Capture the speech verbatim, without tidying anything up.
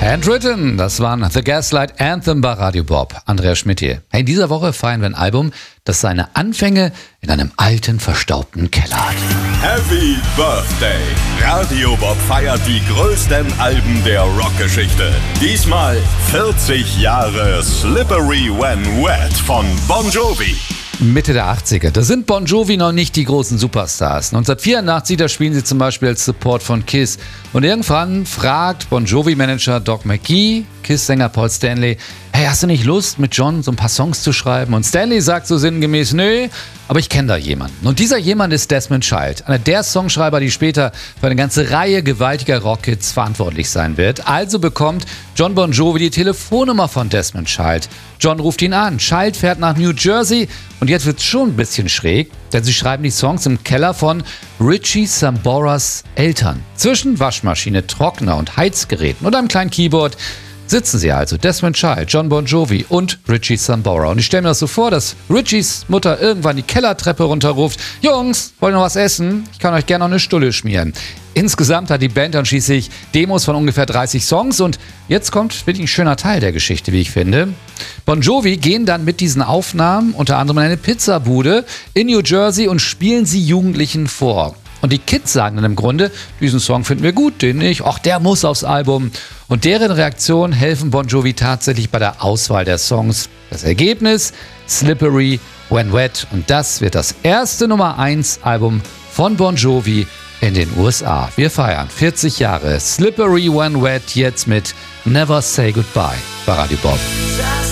Handwritten, das waren The Gaslight Anthem bei Radio Bob. Andreas Schmidt hier. Hey, in dieser Woche feiern wir ein Album, das seine Anfänge in einem alten, verstaubten Keller hat. Happy Birthday! Radio Bob feiert die größten Alben der Rockgeschichte. Diesmal vierzig Jahre Slippery When Wet von Bon Jovi. Mitte der achtziger. Da sind Bon Jovi noch nicht die großen Superstars. neunzehnhundertvierundachtzig, da spielen sie zum Beispiel als Support von Kiss. Und irgendwann fragt Bon Jovi-Manager Doc McGhee, Kiss-Sänger Paul Stanley, hey, hast du nicht Lust, mit John so ein paar Songs zu schreiben? Und Stanley sagt so sinngemäß, nö, aber ich kenne da jemanden. Und dieser jemand ist Desmond Child, einer der Songschreiber, die später für eine ganze Reihe gewaltiger Rockhits verantwortlich sein wird. Also bekommt John Bon Jovi die Telefonnummer von Desmond Child. John ruft ihn an, Child fährt nach New Jersey und jetzt wird's schon ein bisschen schräg, denn sie schreiben die Songs im Keller von Richie Samboras Eltern. Zwischen Waschmaschine, Trockner und Heizgeräten und einem kleinen Keyboard sitzen sie also, Desmond Child, John Bon Jovi und Richie Sambora. Und ich stelle mir das so vor, dass Richies Mutter irgendwann die Kellertreppe runterruft, Jungs, wollt ihr noch was essen? Ich kann euch gerne noch eine Stulle schmieren. Insgesamt hat die Band dann schließlich Demos von ungefähr dreißig Songs und jetzt kommt wirklich ein schöner Teil der Geschichte, wie ich finde. Bon Jovi gehen dann mit diesen Aufnahmen unter anderem in eine Pizzabude in New Jersey und spielen sie Jugendlichen vor. Und die Kids sagen dann im Grunde, diesen Song finden wir gut, den nicht, ach, der muss aufs Album. Und deren Reaktionen helfen Bon Jovi tatsächlich bei der Auswahl der Songs. Das Ergebnis, Slippery When Wet. Und das wird das erste Nummer eins Album von Bon Jovi in den U S A. Wir feiern vierzig Jahre Slippery When Wet jetzt mit Never Say Goodbye bei Radio Bob.